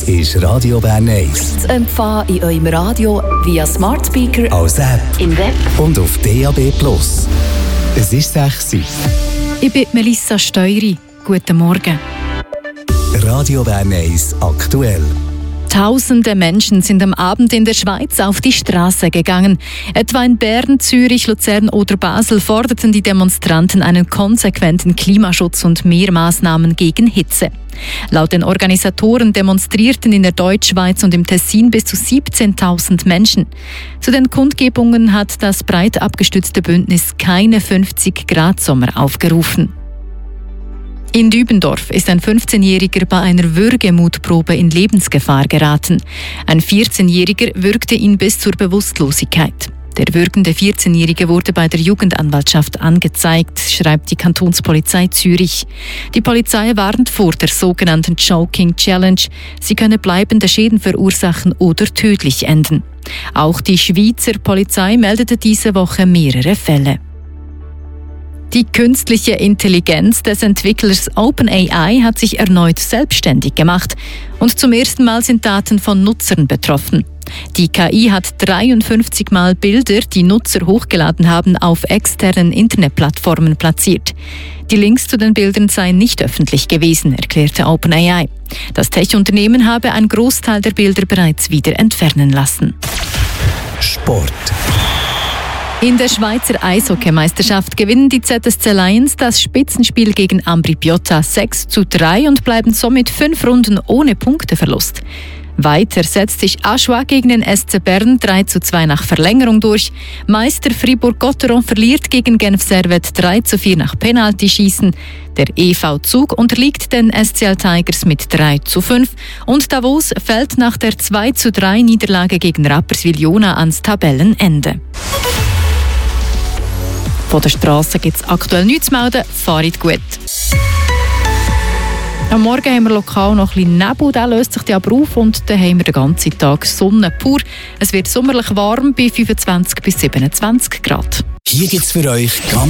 ist Radio Bern 1. Zu empfangen in eurem Radio via Smart Speaker, als App im Web und auf DAB+. Es ist 6 Uhr. Ich bin Melissa Steury. Guten Morgen. Radio Bern 1 aktuell. Tausende Menschen sind am Abend in der Schweiz auf die Straße gegangen. Etwa in Bern, Zürich, Luzern oder Basel forderten die Demonstranten einen konsequenten Klimaschutz und mehr Maßnahmen gegen Hitze. Laut den Organisatoren demonstrierten in der Deutschschweiz und im Tessin bis zu 17.000 Menschen. Zu den Kundgebungen hat das breit abgestützte Bündnis keine 50-Grad-Sommer aufgerufen. In Dübendorf ist ein 15-Jähriger bei einer Würgemutprobe in Lebensgefahr geraten. Ein 14-Jähriger würgte ihn bis zur Bewusstlosigkeit. Der würgende 14-Jährige wurde bei der Jugendanwaltschaft angezeigt, schreibt die Kantonspolizei Zürich. Die Polizei warnt vor der sogenannten Choking Challenge. Sie könne bleibende Schäden verursachen oder tödlich enden. Auch die Schweizer Polizei meldete diese Woche mehrere Fälle. Die künstliche Intelligenz des Entwicklers OpenAI hat sich erneut selbstständig gemacht. Und zum ersten Mal sind Daten von Nutzern betroffen. Die KI hat 53 Mal Bilder, die Nutzer hochgeladen haben, auf externen Internetplattformen platziert. Die Links zu den Bildern seien nicht öffentlich gewesen, erklärte OpenAI. Das Tech-Unternehmen habe einen Großteil der Bilder bereits wieder entfernen lassen. Sport. In der Schweizer Eishockeymeisterschaft gewinnen die ZSC Lions das Spitzenspiel gegen Ambri Piotta 6:3 und bleiben somit 5 Runden ohne Punkteverlust. Weiter setzt sich Aschua gegen den SC Bern 3:2 nach Verlängerung durch. Meister Fribourg-Gotteron verliert gegen Genf Servette 3:4 nach Penaltyschießen. Der EV Zug unterliegt den SCL Tigers mit 3:5 und Davos fällt nach der 2:3 Niederlage gegen Rapperswil-Jona ans Tabellenende. Von der Straße gibt es aktuell nichts zu melden. Fahrt gut. Am Morgen haben wir lokal noch ein bisschen Nebel, der löst sich aber auf und dann haben wir den ganzen Tag Sonne pur. Es wird sommerlich warm bei 25 bis 27 Grad. Hier gibt's für euch ganz